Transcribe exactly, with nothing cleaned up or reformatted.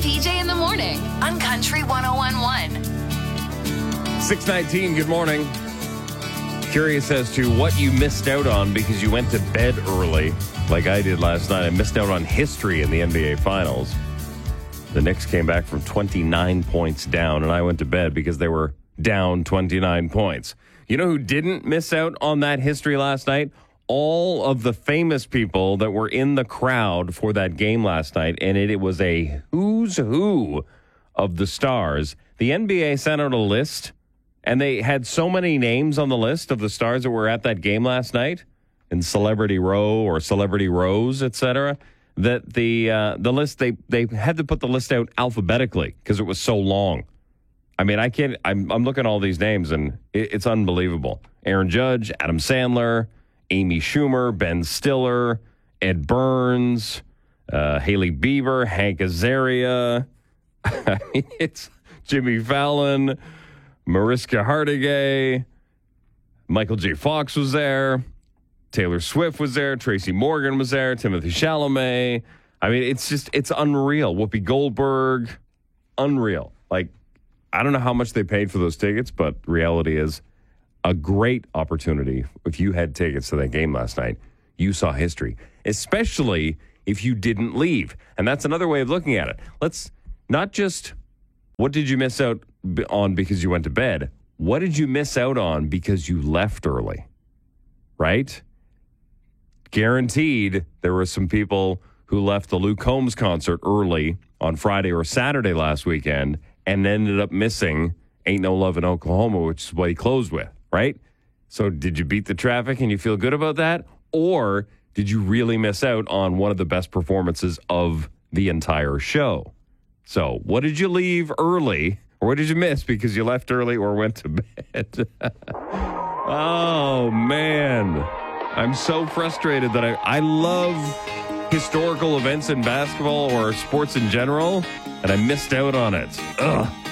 P J in the morning on Country one oh one point one. six nineteen, good morning. Curious as to what you missed out on because you went to bed early, like I did last night. I missed out on history in the N B A Finals. The Knicks came back from twenty-nine points down, and I went to bed because they were down twenty-nine points. You know who didn't miss out on that history last night? All of the famous people that were in the crowd for that game last night, and it, it was a who's who of the stars. The N B A sent out a list, and they had so many names on the list of the stars that were at that game last night in Celebrity Row or Celebrity Rows, et cetera, that the uh, the list, they, they had to put the list out alphabetically because it was so long. I mean, I can't, I'm, I'm looking at all these names, and it, it's unbelievable. Aaron Judge, Adam Sandler, Amy Schumer, Ben Stiller, Ed Burns, uh, Haley Bieber, Hank Azaria. I mean, it's Jimmy Fallon, Mariska Hargitay, Michael J. Fox was there, Taylor Swift was there, Tracy Morgan was there, Timothy Chalamet. I mean, it's just, it's unreal. Whoopi Goldberg, unreal. Like, I don't know how much they paid for those tickets, but reality is a great opportunity. If you had tickets to that game last night, you saw history, especially if you didn't leave. And that's another way of looking at it. Let's not just, what did you miss out on because you went to bed? What did you miss out on because you left early? Right? Guaranteed there were some people who left the Luke Combs concert early on Friday or Saturday last weekend and ended up missing Ain't No Love in Oklahoma, which is what he closed with, right? So did you beat the traffic and you feel good about that? Or did you really miss out on one of the best performances of the entire show? So what did you leave early, or what did you miss because you left early or went to bed? Oh, man. I'm so frustrated that I, I love historical events in basketball or sports in general, and I missed out on it. Ugh.